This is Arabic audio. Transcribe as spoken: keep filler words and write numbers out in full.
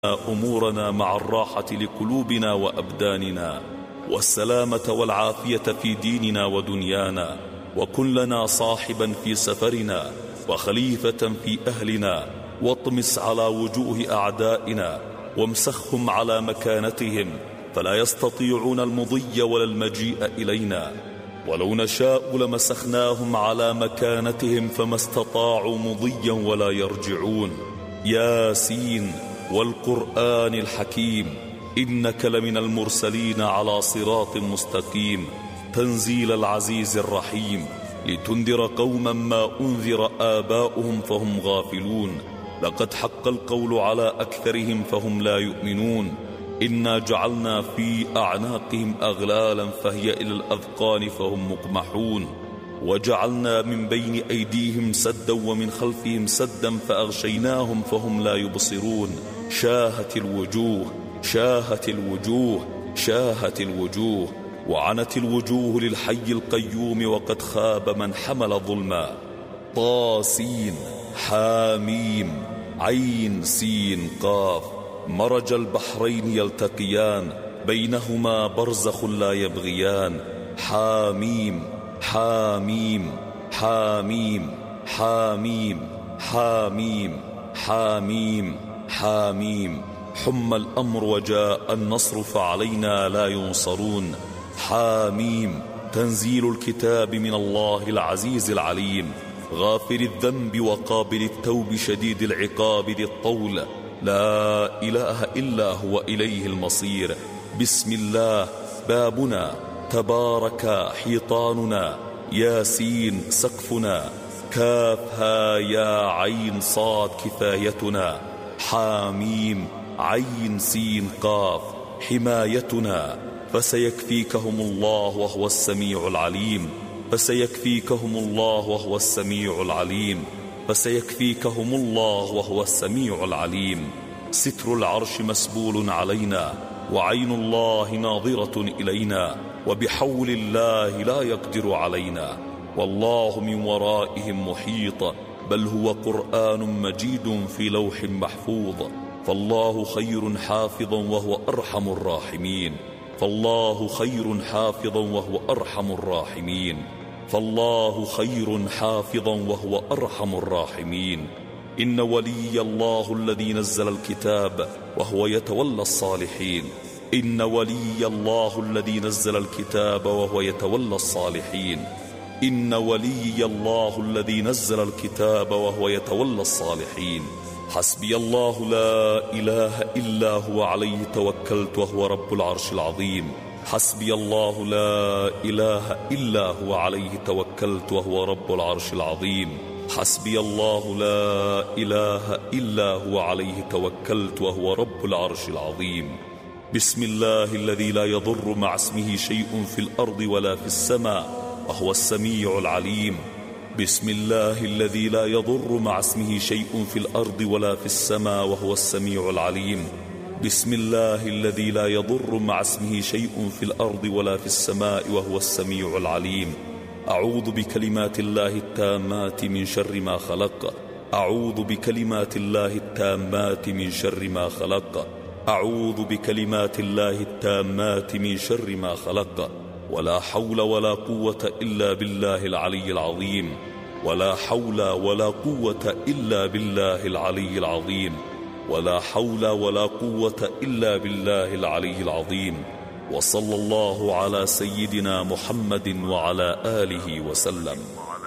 أمورنا مع الراحة لقلوبنا وأبداننا والسلامة والعافية في ديننا ودنيانا، وكن لنا صاحبا في سفرنا وخليفة في أهلنا، واطمس على وجوه أعدائنا وامسخهم على مكانتهم فلا يستطيعون المضي ولا المجيء إلينا، ولو نشاء لمسخناهم على مكانتهم فما استطاعوا مضيا ولا يرجعون. ياسين والقرآن الحكيم إنك لمن المرسلين على صراط مستقيم، تنزيل العزيز الرحيم، لتنذر قوما ما أنذر آباؤهم فهم غافلون، لقد حق القول على أكثرهم فهم لا يؤمنون، إنا جعلنا في أعناقهم أغلالا فهي إلى الأذقان فهم مقمحون، وجعلنا من بين أيديهم سدا ومن خلفهم سدا فأغشيناهم فهم لا يبصرون. شاهت الوجوه شاهت الوجوه شاهت الوجوه وعنت الوجوه للحي القيوم وقد خاب من حمل ظلما. طاسين حاميم عين سين قاف، مرج البحرين يلتقيان بينهما برزخ لا يبغيان. حاميم حاميم حاميم حاميم حاميم حاميم حاميم. حم الأمر وجاء النصر فعلينا لا ينصرون. حاميم تنزيل الكتاب من الله العزيز العليم، غافر الذنب وقابل التوب شديد العقاب ذي الطول، لا إله إلا هو إليه المصير. بسم الله بابنا، تبارك حيطاننا، ياسين سقفنا، كافها يا عين صاد كفايتنا. حاميم عين سين قاف حمايتنا، فسيكفيكهم الله وهو السميع العليم، فسيكفيكهم الله وهو السميع العليم، فسيكفيكهم الله وهو السميع العليم. ستر العرش مسبول علينا، وعين الله ناظرة إلينا، وبحول الله لا يقدر علينا، والله من ورائهم محيط، بل هو قرآن مجيد في لوح محفوظ. فالله خير حافظا وهو أرحم الراحمين، فالله خير حافظا وهو أرحم الراحمين، فالله خير حافظا وهو أرحم الراحمين. إن ولي الله الذي نزل الكتاب وهو يتولى الصالحين، إن ولي الله الذي نزل الكتاب وهو يتولى الصالحين، إن ولي الله الذي نزل الكتاب وهو يتولى الصالحين. حسبي الله لا إله إلا هو عليه توكلت وهو رب العرش العظيم. حسبي الله لا إله إلا هو عليه توكلت وهو رب العرش العظيم. حسبي الله لا إله إلا هو عليه توكلت وهو رب العرش العظيم. بسم الله الذي لا يضر مع اسمه شيء في الأرض ولا في السماء وهو السميع العليم. بسم الله الذي لا يضر مع اسمه شيء في الأرض ولا في السماء وهو السميع العليم. بسم الله الذي لا يضر مع اسمه شيء في الأرض ولا في السماء وهو السميع العليم. أعوذ بكلمات الله التامات من شر ما خلق. أعوذ بكلمات الله التامات من شر ما خلق. أعوذ بكلمات الله التامات من شر ما خلق. ولا حول ولا قوة إلا بالله العلي العظيم. ولا حول ولا قوة إلا بالله العلي العظيم. ولا حول ولا قوة إلا بالله العلي العظيم. وصلى الله على سيدنا محمد وعلى آله وسلم.